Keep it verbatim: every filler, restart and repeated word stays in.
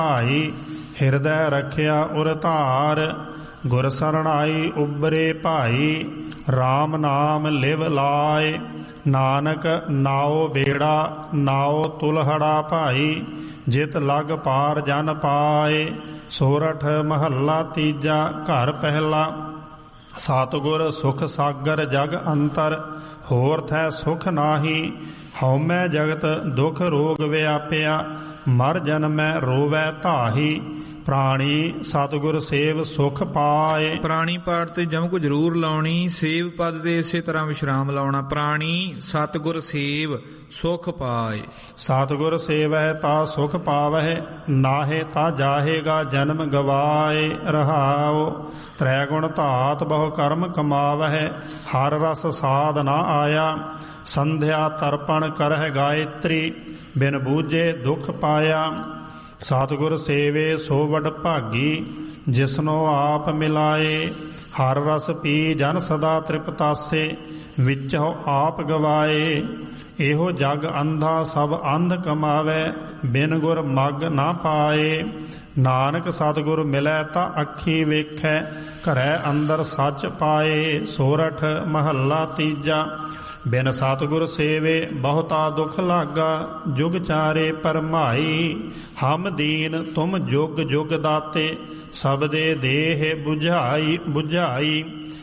ਭਾਈ ਹਿਰਦੈ ਰਖਿਆ ਉਰ ਧਾਰ। ਗੁਰ ਸਰਣਾਈ ਉਬਰੇ ਭਾਈ RAM ਨਾਮ ਲਿਵ ਲਾਏ। ਨਾਨਕ ਨਾਉ ਬੇੜਾ ਨਾਉ ਤੁਲਹੜਾ ਭਾਈ ਜਿਤ ਲਗ ਪਾਰ ਜਨ ਪਾਏ। ਸੋਰਠ ਮਹੱਲਾ ਤੀਜਾ ਘਰ ਪਹਿਲਾ। ਸਤਿਗੁਰ ਸੁਖ ਸਾਗਰ ਜਗ ਅੰਤਰ ਹੋਰ ਥੈ ਸੁਖ ਨਾਹੀ। ਹਉਮੈ ਜਗਤ ਦੁਖ ਰੋਗ ਵਿਆਪਿਆ ਮਰ ਜਨਮੈ ਰੋਵੈ ਧਾਹੀ। ਪ੍ਰਾਣੀ ਸਤਿਗੁਰ ਸੇਵ ਸੁਖ ਪਾਏ। ਪ੍ਰਾਣੀ ਪਾਠ ਤੇ ਜਮਕ ਜ਼ਰੂਰ ਲਾਉਣੀ। ਸੇਵ ਪਦ ਦੇ ਇਸੇ ਤਰ੍ਹਾਂ ਵਿਸ਼ਰਾਮ ਲਾਉਣਾ। ਪ੍ਰਾਣੀ ਸਤਿਗੁਰ ਸੇਵ ਸੁਖ ਪਾਏ। ਸਤਿਗੁਰ ਸੇਵੈ ਤਾ ਸੁਖ ਪਾਵਹਿ ਨਾਹੇ ਤਾ ਜਾਹੇਗਾ ਜਨਮ ਗਵਾਏ। ਰਹਾਉ ਤ੍ਰੈ ਗੁਣ ਧਾਤ ਬਹੁ ਕਰਮ ਕਮਾਵਹਿ ਹਰ ਰਸ ਸਾਧ ਨਾ ਆਇਆ। ਸੰਧਿਆ ਤਰਪਣ ਕਰਹਿ ਗਾਇਤਰੀ ਬਿਨ ਬੂਝੇ ਦੁਖ ਪਾਇਆ। ਸਤਿਗੁਰ ਸੇਵੇ ਸੋ ਵਡ ਭਾਗੀ ਜਿਸਨੋ ਆਪ ਮਿਲਾਏ। ਹਰ ਰਸ ਪੀ ਜਨ ਸਦਾ ਤ੍ਰਿਪਤਾਸੇ ਵਿੱਚੋ ਆਪ ਗਵਾਏ। ਇਹੋ ਜਗ ਅੰਧਾ ਸਭ ਅੰਧ ਕਮਾਵੇ ਬਿਨ ਗੁਰ ਮਗ ਨਾ ਪਾਏ। ਨਾਨਕ ਸਤਿਗੁਰ ਮਿਲੈ ਤਾਂ ਅੱਖੀ ਵੇਖੈ ਘਰੈ ਅੰਦਰ ਸੱਚ ਪਾਏ। ਸੋਰਠ ਮਹੱਲਾ ਤੀਜਾ। ਬਿਨ ਸਤਿਗੁਰ ਸੇਵੇ ਬਹੁਤਾ ਦੁਖ ਲਾਗਾ ਜੁਗ ਚਾਰੇ ਭਰਮਾਈ। ਹਮ ਦੀਨ ਤੁਮ ਜੁਗ ਜੁਗ ਦਾਤੇ ਸਬਦੇ ਦੇਹ ਬੁਝਾਈ ਬੁਝਾਈ।